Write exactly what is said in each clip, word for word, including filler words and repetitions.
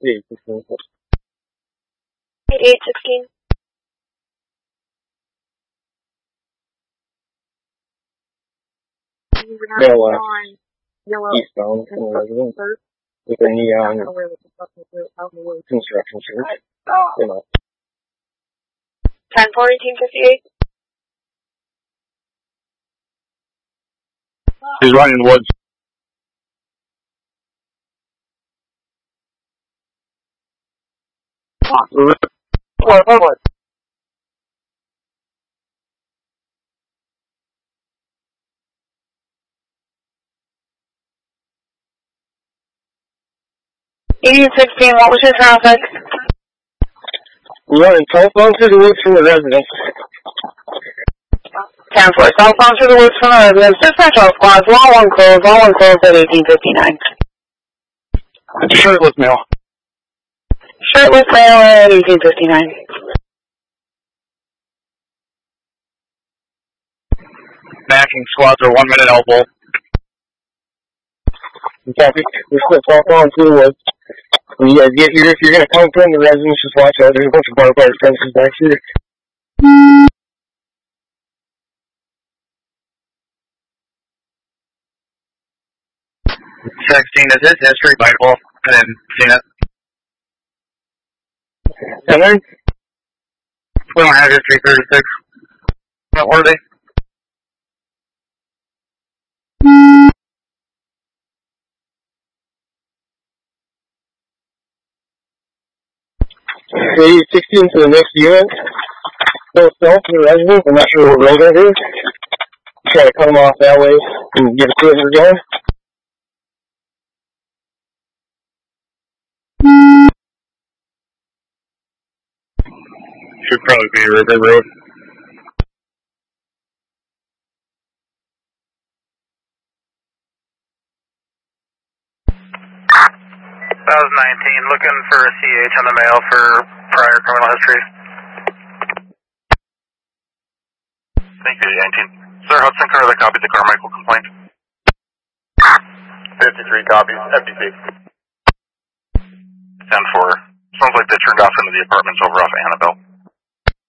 eight sixteen. eight sixteen. Go left. Eastbound from the residence. With a neon construction church. You know. ten four eighteen fifty-eight. He's running in the woods. What? What? eighteen sixteen, what was your traffic? We're running southbound through the woods from the residence. ten four, southbound through the woods from the residence. Dispatch all squads, wall one closed, wall one closed at eighteen fifty-nine. Shirtless male. Shirtless male at eighteen fifty-nine. Backing squads are one minute elbow. Copy. We're still southbound through the woods. When you guys get here, if you're going to come from the residence, just watch out. There's a bunch of barbed wire fences back here. Sixteen, is his history Bible? I didn't see it. And then, We don't have history thirty-six. Not worthy. eight sixteen to the next unit. Go south to the residence. I'm not sure what road that is. Try to cut them off that way and get a cruiser going. Should probably be River Road. That was nineteen, looking for a C H on the mail for prior criminal history. Thank you, nineteen. Sir, Hudson car that copied the Carmichael complaint. fifty-three copies, F T C. ten four. Sounds like they turned off into the apartments over off Annabelle.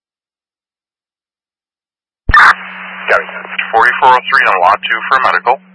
Got it. forty-four oh three on lot two for medical.